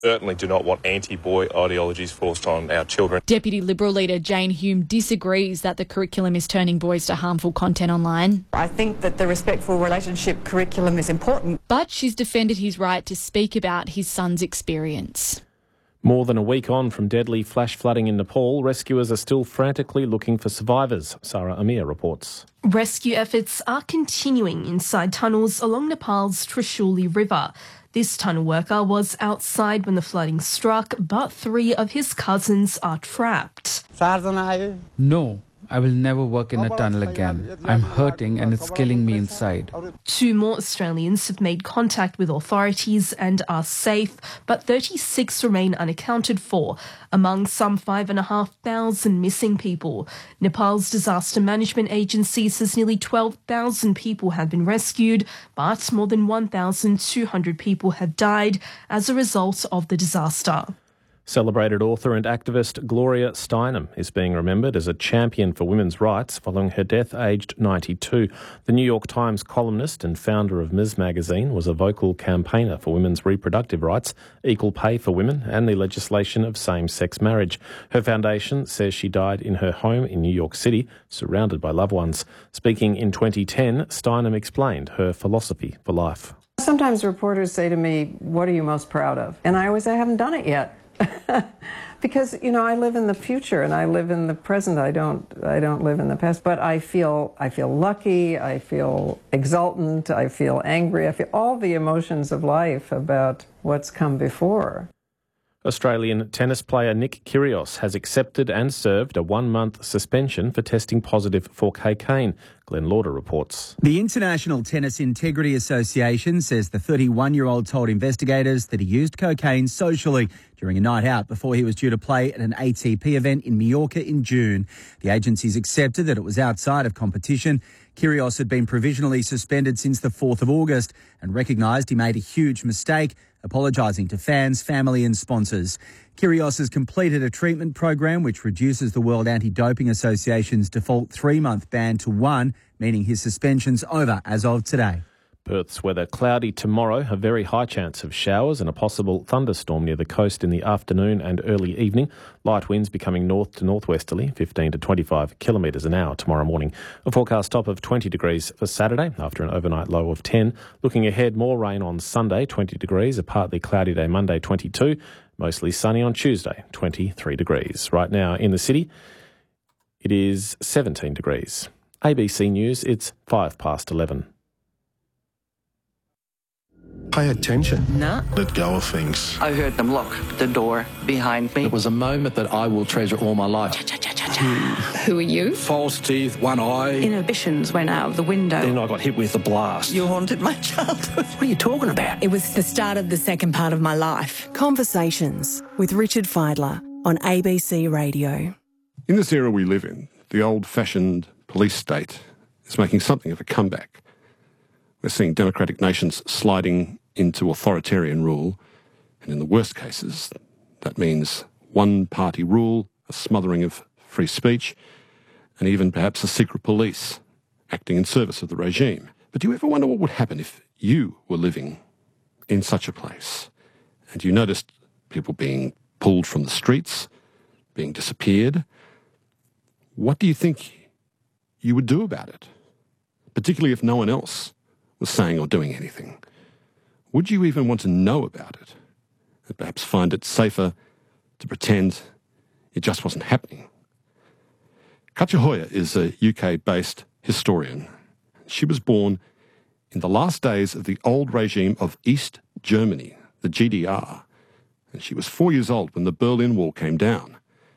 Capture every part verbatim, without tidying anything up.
Certainly do not want anti-boy ideologies forced on our children. Deputy Liberal leader Jane Hume disagrees that the curriculum is turning boys to harmful content online. I think that the respectful relationship curriculum is important. But she's defended his right to speak about his son's experience. More than a week on from deadly flash flooding in Nepal, rescuers are still frantically looking for survivors. Sarah Amir reports. Rescue efforts are continuing inside tunnels along Nepal's Trishuli River. This tunnel worker was outside when the flooding struck, but three of his cousins are trapped. No, I will never work in a tunnel again. I'm hurting and it's killing me inside. Two more Australians have made contact with authorities and are safe, but thirty-six remain unaccounted for, among some five and a half thousand missing people. Nepal's Disaster Management Agency says nearly twelve thousand people have been rescued, but more than one thousand two hundred people have died as a result of the disaster. Celebrated author and activist Gloria Steinem is being remembered as a champion for women's rights following her death aged ninety-two. The New York Times columnist and founder of Ms Magazine was a vocal campaigner for women's reproductive rights, equal pay for women and the legislation of same-sex marriage. Her foundation says she died in her home in New York City, surrounded by loved ones. Speaking in twenty ten, Steinem explained her philosophy for life. Sometimes reporters say to me, "What are you most proud of?" And I always say, "I haven't done it yet." Because, you know, I live in the future and I live in the present. I don't I don't live in the past. But I feel I feel lucky, I feel exultant, I feel angry, I feel all the emotions of life about what's come before. Australian tennis player Nick Kyrgios has accepted and served a one-month suspension for testing positive for cocaine. Glenn Lauder reports. The International Tennis Integrity Association says the thirty-one-year-old told investigators that he used cocaine socially during a night out before he was due to play at an A T P event in Mallorca in June. The agency's accepted that it was outside of competition. Kyrgios had been provisionally suspended since the fourth of August and recognised he made a huge mistake, apologising to fans, family and sponsors. Kyrgios has completed a treatment program which reduces the World Anti-Doping Association's default three-month ban to one, meaning his suspension's over as of today. Perth's weather cloudy tomorrow, a very high chance of showers and a possible thunderstorm near the coast in the afternoon and early evening. Light winds becoming north to northwesterly, fifteen to twenty-five kilometres an hour tomorrow morning. A forecast top of twenty degrees for Saturday after an overnight low of ten. Looking ahead, more rain on Sunday, twenty degrees, a partly cloudy day Monday, twenty-two. Mostly sunny on Tuesday, twenty-three degrees. Right now in the city, it is seventeen degrees. A B C News, it's five past eleven. Pay attention. No. Let go of things. I heard them lock the door behind me. It was a moment that I will treasure all my life. Who are you? False teeth, one eye. Inhibitions went out of the window. Then I got hit with the blast. You haunted my childhood. What are you talking about? It was the start of the second part of my life. Conversations with Richard Fidler on A B C Radio. In this era we live in, the old-fashioned police state is making something of a comeback. We're seeing democratic nations sliding into authoritarian rule, and in the worst cases, that means one-party rule, a smothering of free speech, and even perhaps a secret police acting in service of the regime. But do you ever wonder what would happen if you were living in such a place and you noticed people being pulled from the streets, being disappeared? What do you think you would do about it? Particularly if no one else was saying or doing anything. Would you even want to know about it? And perhaps find it safer to pretend it just wasn't happening? Katja Hoyer is a U K-based historian. She was born in the last days of the old regime of East Germany, the G D R, and she was four years old when the Berlin Wall came down.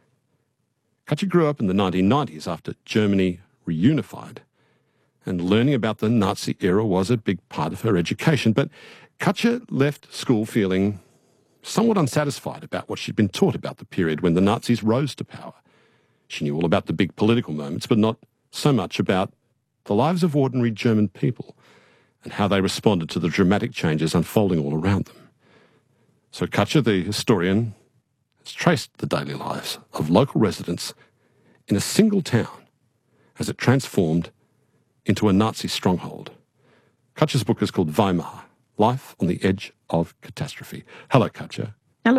Katja grew up in the nineteen nineties after Germany reunified, and learning about the Nazi era was a big part of her education. But Katja left school feeling somewhat unsatisfied about what she'd been taught about the period when the Nazis rose to power. She knew all about the big political moments, but not so much about the lives of ordinary German people and how they responded to the dramatic changes unfolding all around them. So Katja, the historian, has traced the daily lives of local residents in a single town as it transformed into a Nazi stronghold. Katja's book is called Weimar, Life on the Edge of Catastrophe. Hello, Katja.